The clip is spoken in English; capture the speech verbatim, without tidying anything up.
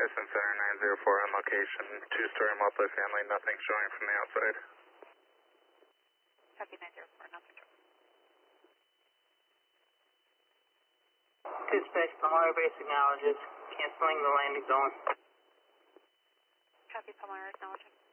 Tyson Center nine zero four on location, two-story multifamily, nothing showing from the outside. Copy nine zero four, nothing. Dispatch, Palmyra base acknowledges. Canceling the landing zone. Copy Palmyra, acknowledging.